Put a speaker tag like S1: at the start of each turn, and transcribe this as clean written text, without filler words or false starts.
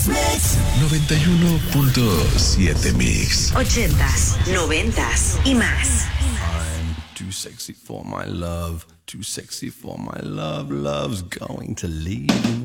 S1: 91.7 Mix.
S2: 80s, 90s y más.
S3: I'm too sexy for my love, too sexy for my love. Love's going to leave.